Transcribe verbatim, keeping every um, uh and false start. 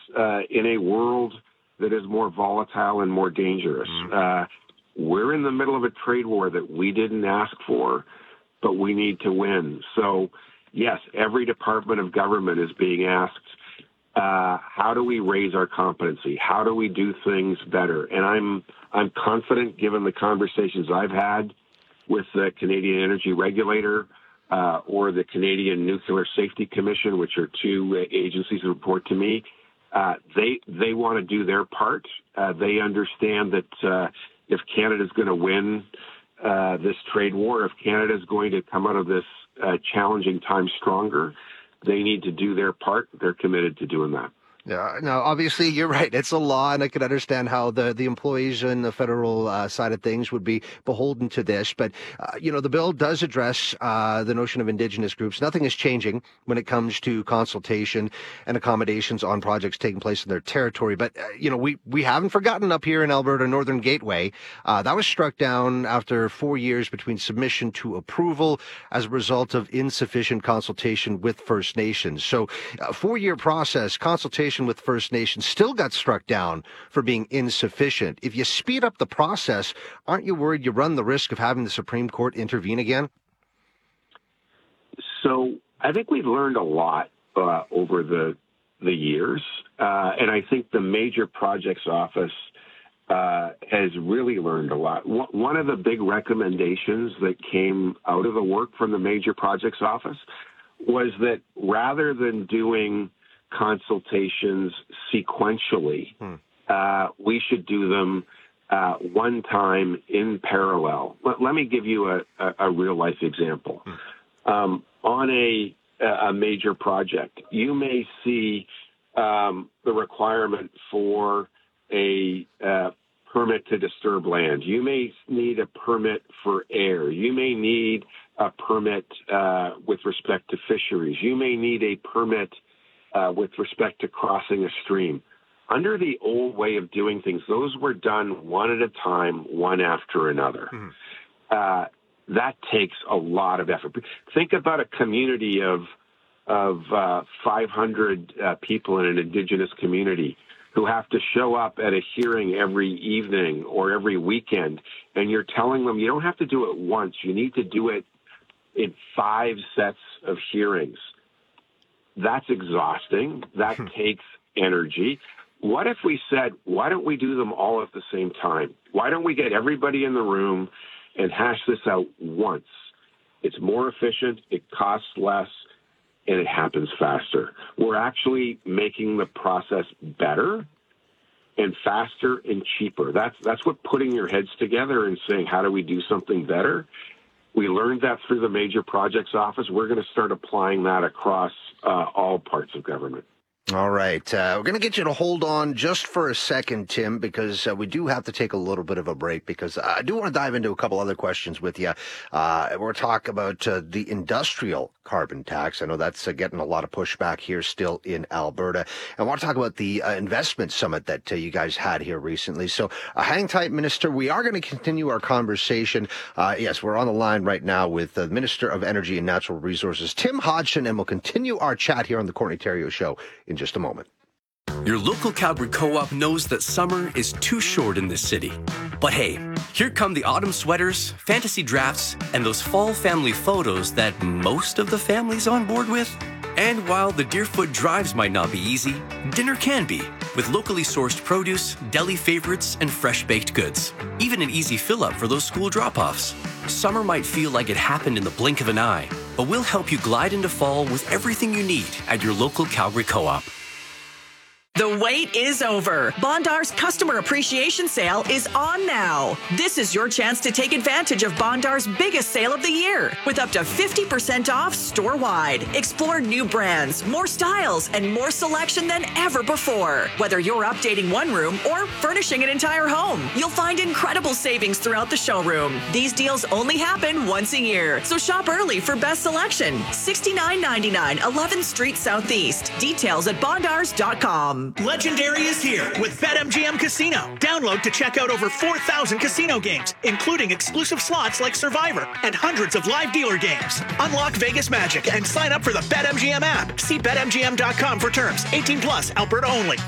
uh, in a world that is more volatile and more dangerous. Uh, we're in the middle of a trade war that we didn't ask for, but we need to win. So, yes, every department of government is being asked, uh, how do we raise our competency? How do we do things better? And I'm I'm confident, given the conversations I've had with the Canadian Energy Regulator uh, or the Canadian Nuclear Safety Commission, which are two uh, agencies that report to me, uh, they they want to do their part. Uh, they understand that uh, if Canada's going to win uh, this trade war, if Canada's going to come out of this uh, challenging time stronger, they need to do their part. They're committed to doing that. Yeah, no, obviously you're right. It's a law, and I can understand how the, the employees in the federal uh, side of things would be beholden to this. But, uh, you know, the bill does address uh, the notion of Indigenous groups. Nothing is changing when it comes to consultation and accommodations on projects taking place in their territory. But, uh, you know, we, we haven't forgotten up here in Alberta, Northern Gateway. Uh, that was struck down after four years between submission to approval as a result of insufficient consultation with First Nations. So a four-year process, consultation with First Nations still got struck down for being insufficient. If you speed up the process, aren't you worried you run the risk of having the Supreme Court intervene again? So I think we've learned a lot uh, over the the years, uh, and I think the Major Projects Office uh, has really learned a lot. One of the big recommendations that came out of the work from the Major Projects Office was that rather than doing consultations sequentially, hmm. uh, we should do them uh, one time in parallel. Let, let me give you a, a, a real-life example. Hmm. Um, on a, a major project, you may see um, the requirement for a uh, permit to disturb land. You may need a permit for air. You may need a permit uh, with respect to fisheries. You may need a permit Uh, with respect to crossing a stream. Under the old way of doing things, those were done one at a time, one after another. Mm-hmm. Uh, that takes a lot of effort. Think about a community of of uh, five hundred uh, people in an Indigenous community who have to show up at a hearing every evening or every weekend, and you're telling them you don't have to do it once. You need to do it in five sets of hearings. That's exhausting. That takes energy. What if we said, why don't we do them all at the same time? Why don't we get everybody in the room and hash this out once? It's more efficient, it costs less, and it happens faster. We're actually making the process better and faster and cheaper. That's, that's what putting your heads together and saying, how do we do something better? We learned that through the Major Projects Office. We're going to start applying that across uh, all parts of government. All right. Uh, we're going to get you to hold on just for a second, Tim, because uh, we do have to take a little bit of a break because I do want to dive into a couple other questions with you. Uh, we're talking about uh, the industrial carbon tax. I know that's uh, getting a lot of pushback here still in Alberta. I want to talk about the uh, investment summit that uh, you guys had here recently. So uh, hang tight, Minister. We are going to continue our conversation. Uh, yes, we're on the line right now with the Minister of Energy and Natural Resources, Tim Hodgson, and we'll continue our chat here on the Courtney Theriault Show in just a moment. Your local Calgary Co-op knows that summer is too short in this city. But hey, here come the autumn sweaters, fantasy drafts, and those fall family photos that most of the family's on board with. And while the Deerfoot drives might not be easy, dinner can be, with locally sourced produce, deli favorites, and fresh-baked goods. Even an easy fill-up for those school drop-offs. Summer might feel like it happened in the blink of an eye, but we'll help you glide into fall with everything you need at your local Calgary Co-op. The wait is over. Bondar's Customer Appreciation Sale is on now. This is your chance to take advantage of Bondar's biggest sale of the year with up to fifty percent off store-wide. Explore new brands, more styles, and more selection than ever before. Whether you're updating one room or furnishing an entire home, you'll find incredible savings throughout the showroom. These deals only happen once a year, so shop early for best selection. sixty-nine ninety-nine eleventh Street Southeast. Details at bondars dot com. Legendary is here with BetMGM Casino. Download to check out over four thousand casino games, including exclusive slots like Survivor and hundreds of live dealer games. Unlock Vegas magic and sign up for the BetMGM app. See bet M G M dot com for terms. eighteen plus, Alberta only.